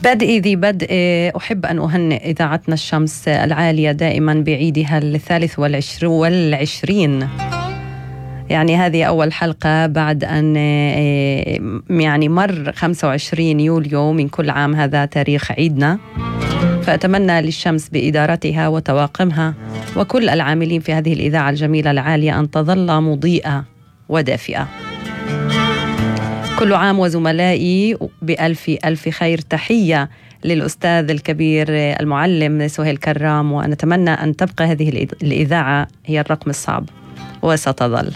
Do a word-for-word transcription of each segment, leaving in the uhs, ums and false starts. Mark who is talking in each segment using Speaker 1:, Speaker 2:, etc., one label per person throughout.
Speaker 1: بدء ذي بدء، أحب أن أهنئ إذاعتنا الشمس العالية دائما بعيدها الثالث والعشرين. يعني هذه أول حلقة بعد أن يعني مر خمسة وعشرين يوليو من كل عام، هذا تاريخ عيدنا. فأتمنى للشمس بإدارتها وطواقمها وكل العاملين في هذه الإذاعة الجميلة العالية أن تظل مضيئة ودافئة. كل عام وزملائي بألف ألف خير. تحية للأستاذ الكبير المعلم سهيل كرام، ونتمنى أن تبقى هذه الإذاعة هي الرقم الصعب وستظل.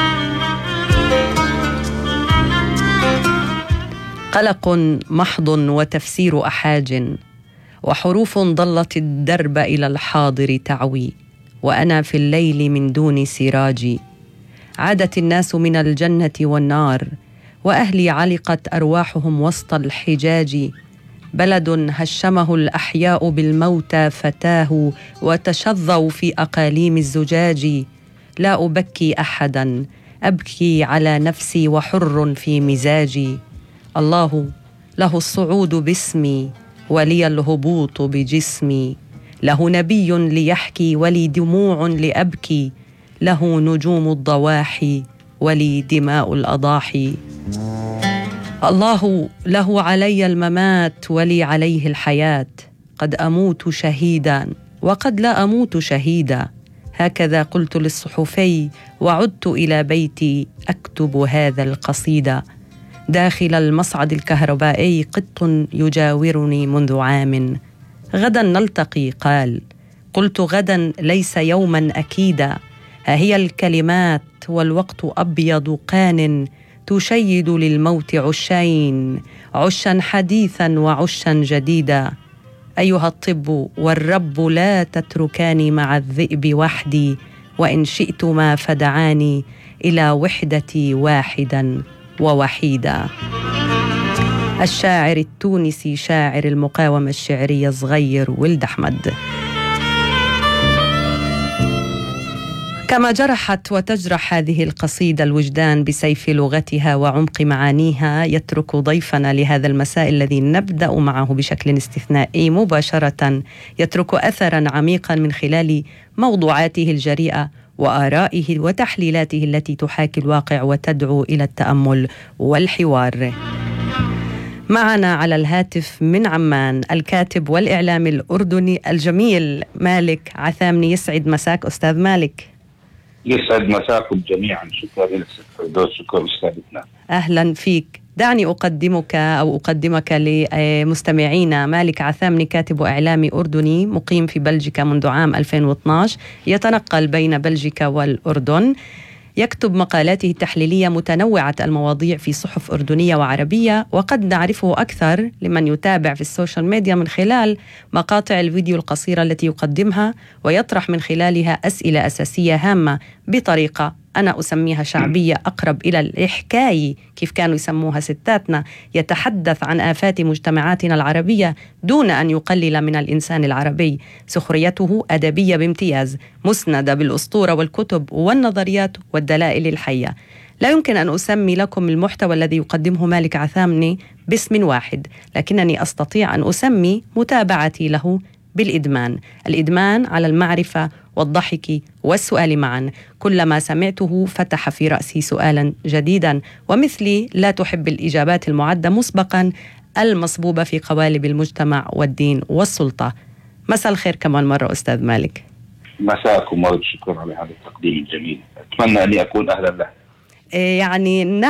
Speaker 1: قلق محض وتفسير أحاج، وحروف ضلت الدرب إلى الحاضر تعوي، وأنا في الليل من دون سراج. عادت الناس من الجنة والنار، وأهلي علقت أرواحهم وسط الحجاج. بلد هشمه الأحياء بالموتى فتاه، وتشظوا في أقاليم الزجاج. لا أبكي أحدا، أبكي على نفسي وحر في مزاجي. الله له الصعود باسمي، ولي الهبوط بجسمي. له نبي ليحكي، ولي دموع لأبكي. له نجوم الضواحي، ولي دماء الأضاحي. الله له علي الممات، ولي عليه الحياة. قد أموت شهيدا، وقد لا أموت شهيدا. هكذا قلت للصحفي، وعدت إلى بيتي أكتب هذا القصيدة. داخل المصعد الكهربائي قط يجاورني منذ عام. غدا نلتقي قال. قلت غدا ليس يوما أكيدا. ها هي الكلمات والوقت أبيض قان، تشيد للموت عشين، عشا حديثا وعشا جديدا. أيها الطب والرب لا تتركاني مع الذئب وحدي، وإن شئتما فدعاني إلى وحدتي واحدا ووحيدا. الشاعر التونسي شاعر المقاومة الشعرية صغير ولد أحمد. كما جرحت وتجرح هذه القصيدة الوجدان بسيف لغتها وعمق معانيها، يترك ضيفنا لهذا المساء الذي نبدأ معه بشكل استثنائي مباشرة يترك أثرا عميقا من خلال موضوعاته الجريئة وآرائه وتحليلاته التي تحاكي الواقع وتدعو إلى التأمل والحوار. معنا على الهاتف من عمان الكاتب والإعلامي الأردني الجميل مالك عثامني. يسعد مساك أستاذ مالك.
Speaker 2: يسعد مساكم جميعا. شكرا لك فردوس، شكرا أستاذتنا.
Speaker 1: أهلا فيك. دعني أقدمك أو أقدمك لمستمعينا. مالك عثامني كاتب وإعلامي أردني مقيم في بلجيكا منذ عام ألفين واثناشر، يتنقل بين بلجيكا والأردن. يكتب مقالاته التحليلية متنوعة المواضيع في صحف أردنية وعربية، وقد نعرفه أكثر لمن يتابع في السوشيال ميديا من خلال مقاطع الفيديو القصيرة التي يقدمها، ويطرح من خلالها أسئلة أساسية هامة بطريقة أنا أسميها شعبية أقرب إلى الإحكاي، كيف كانوا يسموها ستاتنا. يتحدث عن آفات مجتمعاتنا العربية دون أن يقلل من الإنسان العربي. سخريته أدبية بامتياز، مسندة بالأسطورة والكتب والنظريات والدلائل الحية. لا يمكن أن أسمي لكم المحتوى الذي يقدمه مالك عثامني باسم واحد، لكنني أستطيع أن أسمي متابعتي له بالإدمان. الإدمان على المعرفة والضحك والسؤال معا. كلما سمعته فتح في رأسي سؤالا جديدا، ومثلي لا تحب الإجابات المعدة مسبقا المصبوبة في قوالب المجتمع والدين والسلطة. مساء الخير كمان مرة أستاذ مالك.
Speaker 2: مساءكم ورد. شكرا على هذا التقديم الجميل. أتمنى أن أكون أهلا له.
Speaker 1: يعني